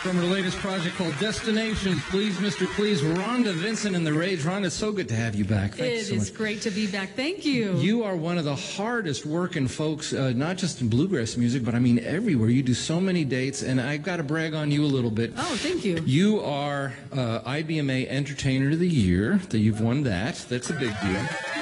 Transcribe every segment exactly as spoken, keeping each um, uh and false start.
From her latest project called Destinations, Please, Mister Please, Rhonda Vincent and the Rage. Rhonda, it's so good to have you back. Thanks It so is much. great to be back. Thank you. You are one of the hardest working folks, uh, not just in bluegrass music, but I mean everywhere. You do so many dates, and I've got to brag on you a little bit. Oh, thank you. You are uh, I B M A Entertainer of the Year. That you've won that. That's a big deal.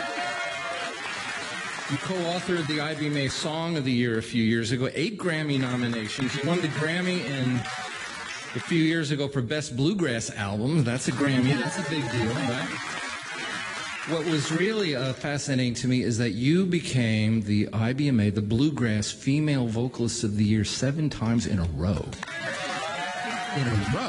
You co-authored the I B M A Song of the Year a few years ago. Eight Grammy nominations. You won the Grammy in a few years ago for Best Bluegrass Album. That's a Grammy. That's a big deal, right? What was really uh, fascinating to me is that you became the I B M A, the Bluegrass Female Vocalist of the Year, seven times in a row. In a row.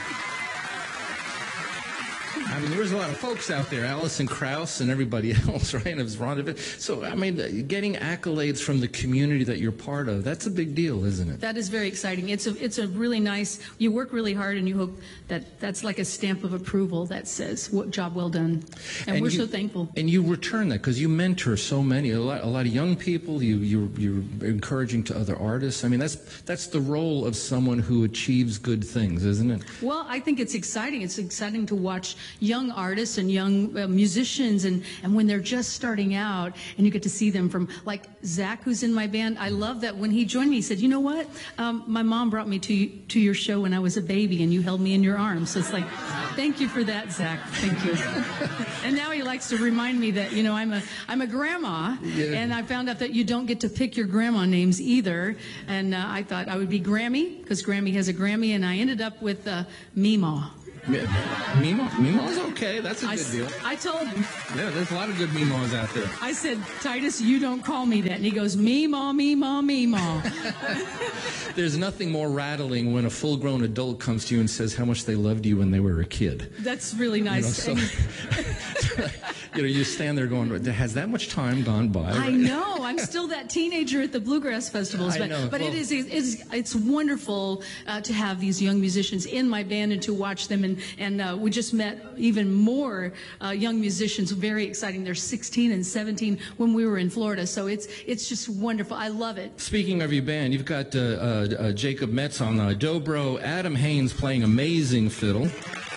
I mean, there was a lot of folks out there, Alison Krauss and everybody else, right? And it was Rhonda. So, I mean, getting accolades from the community that you're part of, that's a big deal, isn't it? That is very exciting. It's a, it's a really nice, you work really hard and you hope that that's like a stamp of approval that says, what job well done. And, and we're you, so thankful. And you return that because you mentor so many, a lot, a lot of young people, you, you, you're encouraging to other artists. I mean, that's, that's the role of someone who achieves good things, isn't it? Well, I think it's exciting. It's exciting to watch young artists and young uh, musicians, and, and when they're just starting out, and you get to see them from, like Zach, who's in my band. I love that when he joined me, he said, you know what? Um, my mom brought me to, to your show when I was a baby, and you held me in your arms. So it's like, thank you for that, Zach. Thank you. And now he likes to remind me that, you know, I'm a, I'm a grandma, yeah. And I found out that you don't get to pick your grandma names either. And uh, I thought I would be Grammy, because Grammy has a Grammy, and I ended up with uh, Meemaw. Mimo? Mimo's okay. That's a good I, deal. I told him. Yeah, there's a lot of good Mimos out there. I said, Titus, you don't call me that. And he goes, Meemaw, Meemaw, Meemaw. There's nothing more rattling when a full-grown adult comes to you and says how much they loved you when they were a kid. That's really nice. You know, so, you know, you stand there going, has that much time gone by? I know. I'm still that teenager at the Bluegrass Festivals. But, I know. but well, it is, it's, it's wonderful uh, to have these young musicians in my band and to watch them. And, and uh, we just met even more uh, young musicians, very exciting. They're sixteen and seventeen when we were in Florida. So it's, it's just wonderful. I love it. Speaking of your band, you've got uh, uh, uh, Jacob Metz on uh, dobro, Adam Haynes playing amazing fiddle.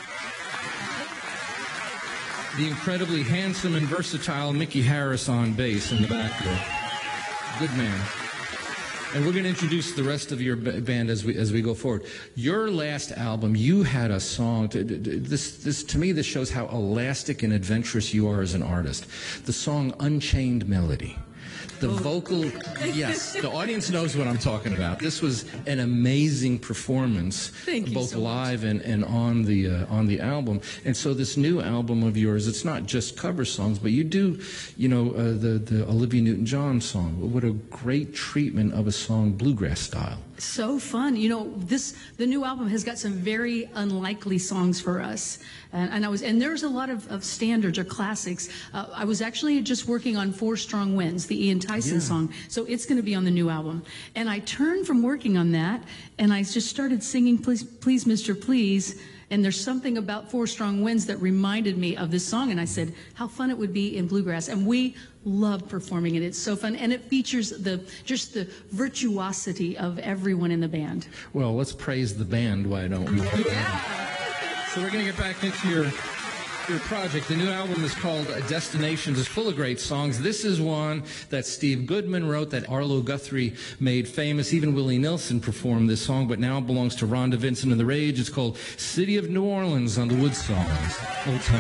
The incredibly handsome and versatile Mickey Harris on bass in the back there. Good man. And we're going to introduce the rest of your band as we as we go forward. Your last album, you had a song. To, this this to me, this shows how elastic and adventurous you are as an artist. The song "Unchained Melody." The vocal, yes, the audience knows what I'm talking about. This was an amazing performance, Thank you both so live and, and on the uh, on the album. And so this new album of yours, it's not just cover songs, but you do, you know, uh, the the Olivia Newton-John song. What a great treatment of a song, bluegrass style. So fun. You know, this the new album has got some very unlikely songs for us, and, and I was and there's a lot of, of standards or classics. Uh, I was actually just working on Four Strong Winds, the Ian Tyson Yeah. song, so it's going to be on the new album. And I turned from working on that, and I just started singing "Please, Please, Mister Please." And there's something about Four Strong Winds that reminded me of this song, and I said, how fun it would be in bluegrass. And we love performing it. It's so fun, and it features the just the virtuosity of everyone in the band. Well, let's praise the band, why don't we? Yeah. So we're going to get back into your your project. The new album is called Destinations. It's full of great songs. This is one that Steve Goodman wrote, that Arlo Guthrie made famous. Even Willie Nelson performed this song, but now it belongs to Rhonda Vincent and the Rage. It's called City of New Orleans on the Wood Songs. Old time.